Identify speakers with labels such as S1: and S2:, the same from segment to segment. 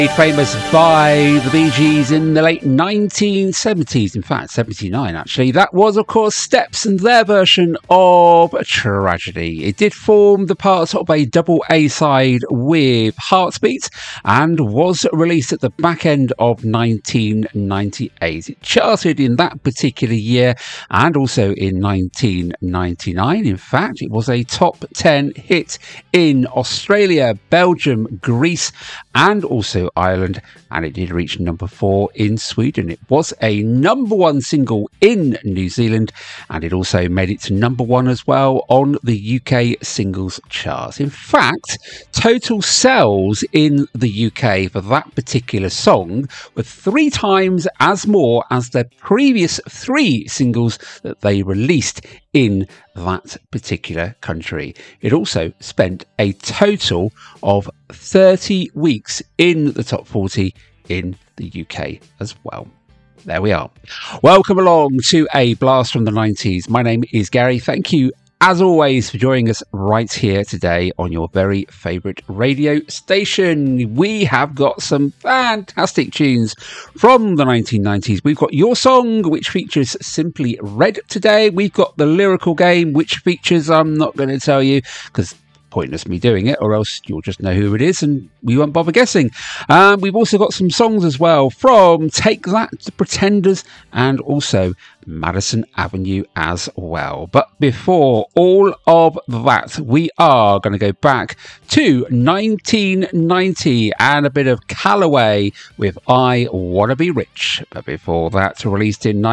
S1: Famous by the Bee Gees in the late 1970s, in fact 79 actually. That was of course Steps and their version of Tragedy. It did form the part of a double A side with Heartbeat and was released at the back end of 1998. It charted in that particular year and also in 1999. In fact, it was a top 10 hit in Australia, Belgium, Greece and also Ireland, and it did reach number 4 in Sweden. It was a number 1 single in New Zealand, and it also made it to number 1 as well on the UK singles charts. In fact, total sales in the UK for that particular song were 3 times as more as their previous 3 singles that they released in that particular country. It also spent a total of 30 weeks in the top 40 in the UK as well. There we are. Welcome along to A Blast from the 90s. My name is Gary. Thank you as always for joining us right here today on your very favourite radio station. We have got some fantastic tunes from the 1990s. We've got Your Song, which features Simply Red today. We've got The Lyrical Game, which features, I'm not going to tell you because pointless me doing it, or else you'll just know who it is and we won't bother guessing. We've also got some songs as well from Take That, The Pretenders, and also Madison Avenue as well. But before all of that, we are going to go back to 1990 and a bit of Callaway with I Wanna Be Rich. But before that, released in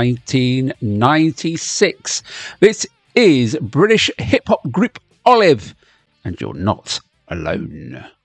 S1: 1996, this is British hip-hop group Olive, and You're Not Alone.